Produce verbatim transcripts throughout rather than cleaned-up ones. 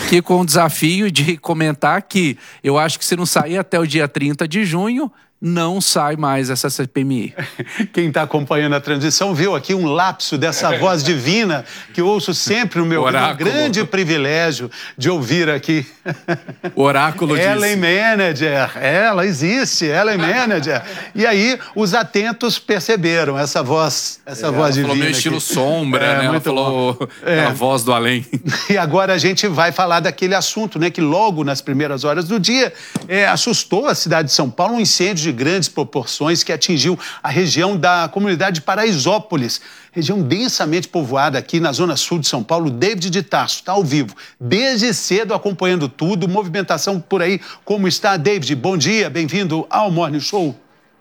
aqui com o desafio de comentar que eu acho que se não sair até o dia trinta de junho, não sai mais essa C P M I. Quem está acompanhando a transmissão viu aqui um lapso dessa voz divina que eu ouço sempre no meu ouvido. Um grande privilégio de ouvir aqui. O oráculo disse. Ellen Manager, ela existe, Ellen Manager. E aí os atentos perceberam essa voz, essa é, voz ela divina. Falou meio estilo aqui. sombra, é, né? Ela falou é. a voz do além. E agora a gente vai falar daquele assunto, né? Que logo nas primeiras horas do dia é, assustou a cidade de São Paulo, um incêndio de grandes proporções que atingiu a região da comunidade de Paraisópolis, região densamente povoada aqui na zona sul de São Paulo. David de Tarso está ao vivo, desde cedo acompanhando tudo, movimentação por aí. Como está, David? Bom dia, bem-vindo ao Morning Show.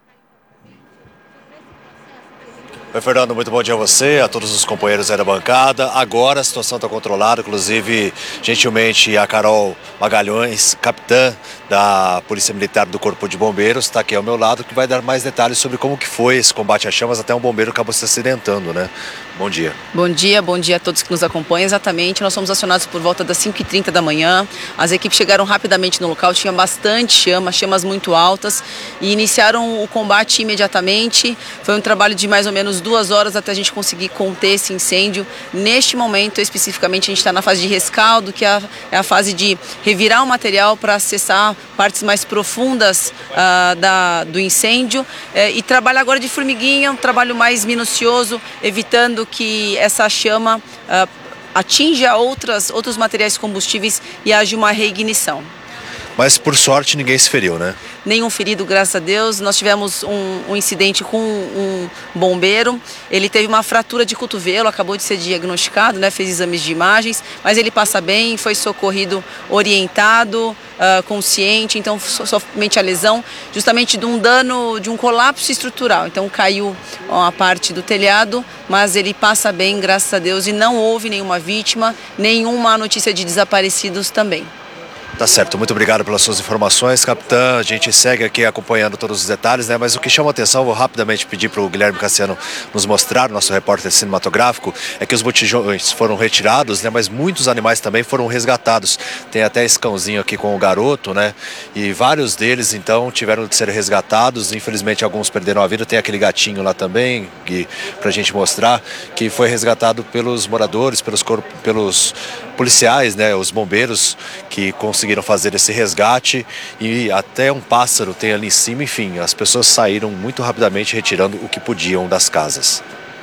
Oi, Fernando, muito bom dia a você, a todos os companheiros aí da bancada. Agora a situação está controlada, inclusive, gentilmente, a Carol Magalhães, capitã da Polícia Militar do Corpo de Bombeiros, está aqui ao meu lado, que vai dar mais detalhes sobre como que foi esse combate às chamas. Até um bombeiro acabou se acidentando, né? Bom dia. Bom dia, bom dia a todos que nos acompanham. Exatamente, nós fomos acionados por volta das cinco e trinta da manhã. As equipes chegaram rapidamente no local, tinha bastante chama, chamas muito altas, e iniciaram o combate imediatamente. Foi um trabalho de mais ou menos duas horas até a gente conseguir conter esse incêndio. Neste momento, especificamente, a gente está na fase de rescaldo, que é a, é a fase de revirar o material para acessar partes mais profundas uh, da, do incêndio, eh, e trabalhar agora de formiguinha, um trabalho mais minucioso, evitando que essa chama uh, atinja outras, outros materiais combustíveis e haja uma reignição. Mas, por sorte, ninguém se feriu, né? Nenhum ferido, graças a Deus. Nós tivemos um, um incidente com um bombeiro. Ele teve uma fratura de cotovelo, acabou de ser diagnosticado, né? Fez exames de imagens, mas ele passa bem, foi socorrido orientado, uh, consciente. Então, somente a lesão justamente de um dano, de um colapso estrutural. Então, caiu a parte do telhado, mas ele passa bem, graças a Deus. E não houve nenhuma vítima, nenhuma notícia de desaparecidos também. Tá certo, muito obrigado pelas suas informações, capitã. A gente segue aqui acompanhando todos os detalhes, né? Mas o que chama a atenção, vou rapidamente pedir para o Guilherme Cassiano nos mostrar, nosso repórter cinematográfico, é que os botijões foram retirados, né? Mas muitos animais também foram resgatados. Tem até esse cãozinho aqui com o garoto, né? E vários deles, então, tiveram de ser resgatados. Infelizmente, alguns perderam a vida. Tem aquele gatinho lá também, que, pra gente mostrar, que foi resgatado pelos moradores, pelos, corpos, pelos policiais, né? Os bombeiros que conseguiram conseguiram fazer esse resgate, e até um pássaro tem ali em cima. Enfim, as pessoas saíram muito rapidamente retirando o que podiam das casas.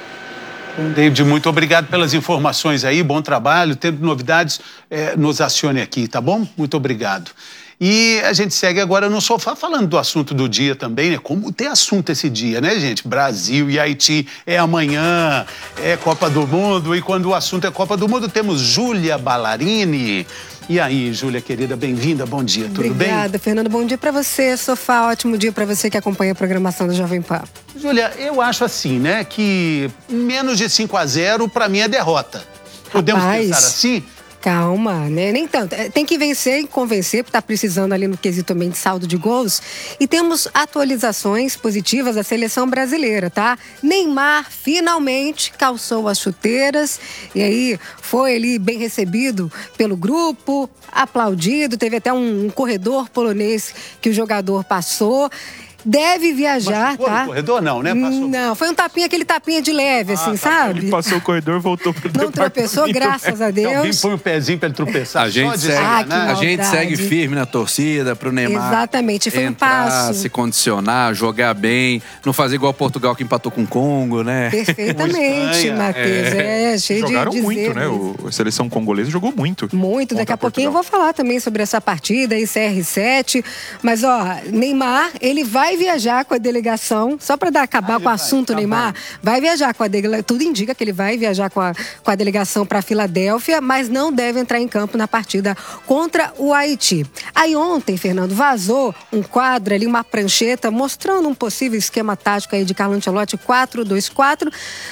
David, muito obrigado pelas informações aí, bom trabalho. Tendo novidades, é, nos acione aqui, tá bom? Muito obrigado. E a gente segue agora no sofá falando do assunto do dia também, né? Como tem assunto esse dia, né, gente? Brasil e Haiti é amanhã, é Copa do Mundo, e quando o assunto é Copa do Mundo, temos Júlia Ballarini. E aí, Júlia, querida, bem-vinda, bom dia, tudo Obrigada, bem? Obrigada, Fernando, bom dia pra você, Sofá, ótimo dia pra você que acompanha a programação da Jovem Pan. Júlia, eu acho assim, né, que menos de cinco a zero pra mim é derrota. Podemos Rapaz, pensar assim? Calma, né? Nem tanto. Tem que vencer e convencer, porque tá precisando ali no quesito também de saldo de gols. E temos atualizações positivas da seleção brasileira, tá? Neymar finalmente calçou as chuteiras e aí foi ali bem recebido pelo grupo, aplaudido. Teve até um, um corredor polonês que o jogador passou. Deve viajar, Mas tá? no corredor não, né? Passou... Não, foi um tapinha, aquele tapinha de leve, assim, ah, tá, sabe? Ele passou o corredor, voltou pro Não tropeçou, graças a Deus. Alguém põe o pezinho pra ele tropeçar. A gente, segue, ah, né? a gente segue firme na torcida pro Neymar. Exatamente, foi um entrar, passo. se condicionar, jogar bem, não fazer igual Portugal que empatou com o Congo, né? Perfeitamente, Matheus. É, é cheio Jogaram de muito, dizer, né? O, a seleção congolesa jogou muito. Muito, daqui a pouquinho eu vou falar também sobre essa partida aí, C R sete. Mas, ó, Neymar, ele vai viajar com a delegação. Só para dar acabar ah, com o assunto, vai, Neymar, vai viajar com a delegação. Tudo indica que ele vai viajar com a, com a delegação para Filadélfia, mas não deve entrar em campo na partida contra o Haiti. Aí ontem, Fernando, vazou um quadro ali, uma prancheta, mostrando um possível esquema tático aí de Carlo Ancelotti quatro dois quatro.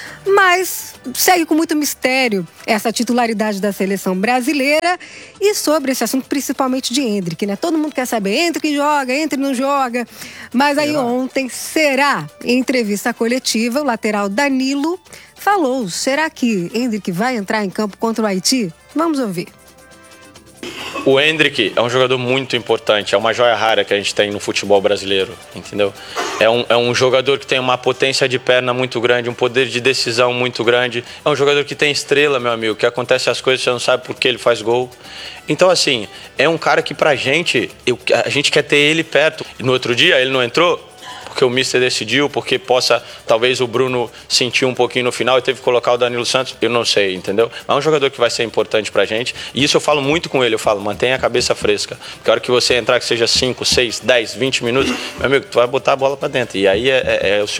Mas segue com muito mistério essa titularidade da seleção brasileira e sobre esse assunto, principalmente de Endrick, né? Todo mundo quer saber, Endrick joga, Endrick não joga. Mas aí ontem, será? Em entrevista coletiva, o lateral Danilo falou, será que Endrick vai entrar em campo contra o Haiti? Vamos ouvir. O Endrick é um jogador muito importante, é uma joia rara que a gente tem no futebol brasileiro, entendeu? É um, é um jogador que tem uma potência de perna muito grande, um poder de decisão muito grande. É um jogador que tem estrela, meu amigo, que acontece as coisas, você não sabe por que ele faz gol. Então, assim, é um cara que pra gente, eu, a gente quer ter ele perto. E no outro dia ele não entrou, porque o mister decidiu, porque possa, talvez o Bruno sentir um pouquinho no final e teve que colocar o Danilo Santos, eu não sei, entendeu? Mas é um jogador que vai ser importante pra gente, e isso eu falo muito com ele, eu falo, mantenha a cabeça fresca, porque a hora que você entrar, que seja cinco, seis, dez, vinte minutos, meu amigo, tu vai botar a bola pra dentro, e aí é, é, é o